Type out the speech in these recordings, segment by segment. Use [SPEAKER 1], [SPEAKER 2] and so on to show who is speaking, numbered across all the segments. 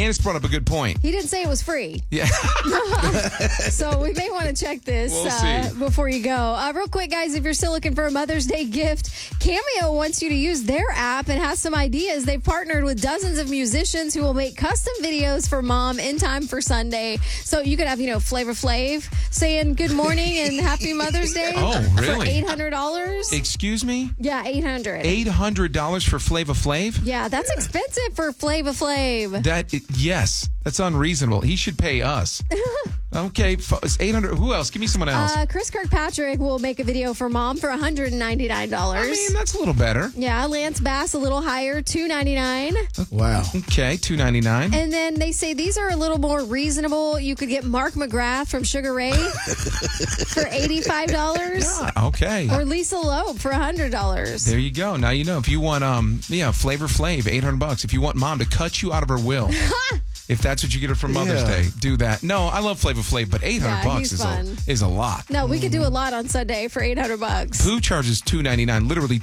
[SPEAKER 1] Candace brought up a good point.
[SPEAKER 2] He didn't say it was free.
[SPEAKER 1] Yeah.
[SPEAKER 2] So we may want to check this before you go. Real quick, guys, if you're still looking for a Mother's Day gift, Cameo wants you to use their app and has some ideas. They've partnered with dozens of musicians who will make custom videos for mom in time for Sunday. So you could have, Flavor Flav saying good morning and happy Mother's Day.
[SPEAKER 1] Oh, really?
[SPEAKER 2] For $800.
[SPEAKER 1] Excuse me?
[SPEAKER 2] Yeah, $800.
[SPEAKER 1] $800 for Flavor Flav?
[SPEAKER 2] Yeah, that's expensive for Flavor Flav.
[SPEAKER 1] Yes, that's unreasonable. He should pay us. Okay, it's $800. Who else? Give me someone else.
[SPEAKER 2] Chris Kirkpatrick will make a video for mom for $199.
[SPEAKER 1] I mean, that's a little better.
[SPEAKER 2] Yeah, Lance Bass a little higher, $299.
[SPEAKER 3] Wow.
[SPEAKER 1] Okay, $299.
[SPEAKER 2] And then they say these are a little more reasonable. You could get Mark McGrath from Sugar Ray for $85.
[SPEAKER 1] Yeah, okay.
[SPEAKER 2] Or Lisa Loeb for $100.
[SPEAKER 1] There you go. Now you know if you want Flavor Flav, $800. If you want mom to cut you out of her will. If that's what you get her for Mother's Day, do that. No, I love Flavor Flav, but $800 is a lot.
[SPEAKER 2] No, we could do a lot on Sunday for $800.
[SPEAKER 1] Pooh charges $2.99, literally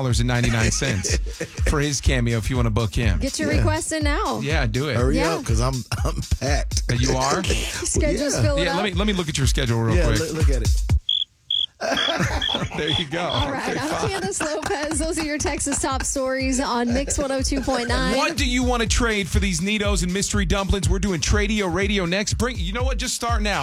[SPEAKER 1] $2.99 for his cameo if you want to book him.
[SPEAKER 2] Get your request in now.
[SPEAKER 1] Yeah, do it.
[SPEAKER 3] Hurry up, because I'm packed.
[SPEAKER 1] You are?
[SPEAKER 2] Schedule's filling up.
[SPEAKER 1] Let me look at your schedule real quick.
[SPEAKER 3] Look at it.
[SPEAKER 1] There you go.
[SPEAKER 2] All right,
[SPEAKER 1] Okay,
[SPEAKER 2] I'm Candace Lopez. Those are your Texas top stories on Mix 102.9.
[SPEAKER 1] What do you want to trade for these Neatos and mystery dumplings? We're doing Tradio Radio next. You know what? Just start now.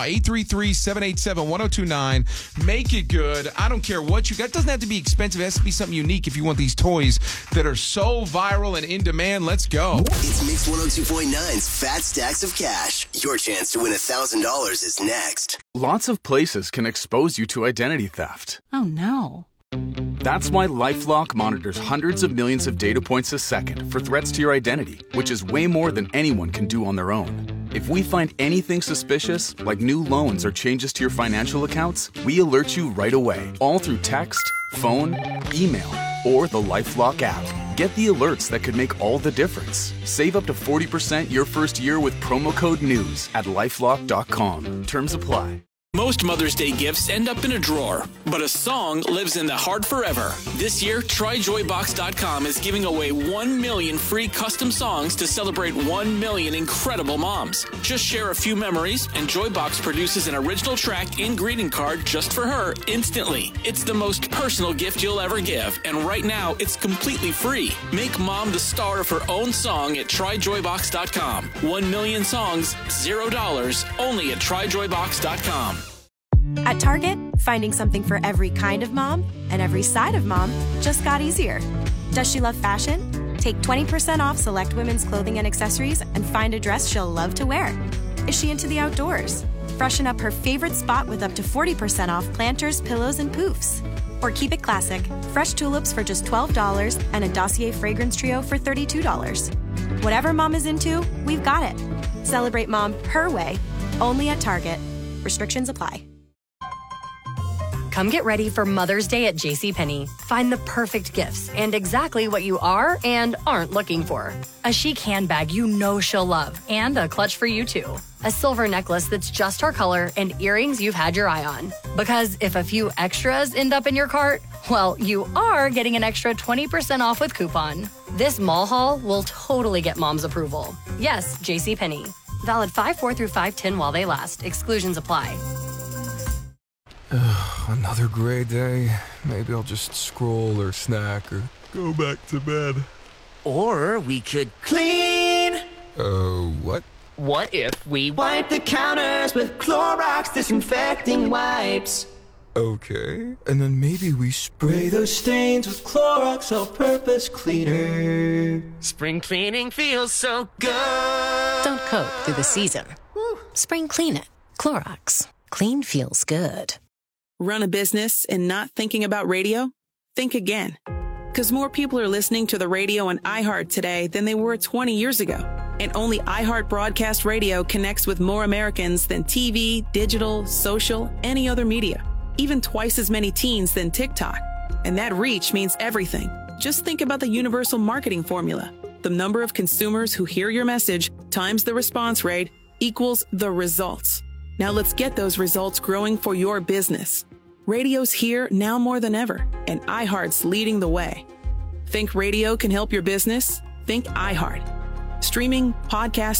[SPEAKER 1] 833-787-1029. Make it good. I don't care what you got. It doesn't have to be expensive. It has to be something unique if you want these toys that are so viral and in demand. Let's go.
[SPEAKER 4] It's Mix 102.9's Fat Stacks of Cash. Your chance to win $1,000 is next.
[SPEAKER 5] Lots of places can expose you to identity theft.
[SPEAKER 6] Oh, no.
[SPEAKER 5] That's why LifeLock monitors hundreds of millions of data points a second for threats to your identity, which is way more than anyone can do on their own. If we find anything suspicious, like new loans or changes to your financial accounts, we alert you right away, all through text, phone, email, or the LifeLock app. Get the alerts that could make all the difference. Save up to 40% your first year with promo code NEWS at LifeLock.com. Terms apply.
[SPEAKER 7] Most Mother's Day gifts end up in a drawer, but a song lives in the heart forever. This year, TryJoyBox.com is giving away 1 million free custom songs to celebrate 1 million incredible moms. Just share a few memories, and Joybox produces an original track and greeting card just for her instantly. It's the most personal gift you'll ever give, and right now, it's completely free. Make mom the star of her own song at TryJoyBox.com. 1 million songs, $0, only at TryJoyBox.com.
[SPEAKER 8] At Target, finding something for every kind of mom and every side of mom just got easier. Does she love fashion? Take 20% off select women's clothing and accessories and find a dress she'll love to wear. Is she into the outdoors? Freshen up her favorite spot with up to 40% off planters, pillows, and poofs. Or keep it classic, fresh tulips for just $12 and a Dossier fragrance trio for $32. Whatever mom is into, we've got it. Celebrate mom her way, only at Target. Restrictions apply.
[SPEAKER 6] Come get ready for Mother's Day at JCPenney. Find the perfect gifts and exactly what you are and aren't looking for. A chic handbag you know she'll love and a clutch for you too. A silver necklace that's just her color and earrings you've had your eye on. Because if a few extras end up in your cart, well, you are getting an extra 20% off with coupon. This mall haul will totally get mom's approval. Yes, JCPenney. Valid 5/4 through 5/10 while they last. Exclusions apply.
[SPEAKER 9] Another gray day. Maybe I'll just scroll or snack or go back to bed.
[SPEAKER 10] Or we could clean.
[SPEAKER 9] What?
[SPEAKER 10] What if we wipe the counters with Clorox disinfecting wipes?
[SPEAKER 9] Okay. And then maybe we
[SPEAKER 10] spray those stains with Clorox all-purpose cleaner. Spring cleaning feels so good.
[SPEAKER 11] Don't coat through the season. Spring clean it. Clorox. Clean feels good.
[SPEAKER 12] Run a business and not thinking about radio? Think again. Because more people are listening to the radio on iHeart today than they were 20 years ago. And only iHeart Broadcast Radio connects with more Americans than TV, digital, social, any other media. Even twice as many teens than TikTok. And that reach means everything. Just think about the universal marketing formula. The number of consumers who hear your message times the response rate equals the results. Now let's get those results growing for your business. Radio's here now more than ever, and iHeart's leading the way. Think radio can help your business? Think iHeart. Streaming, podcasting,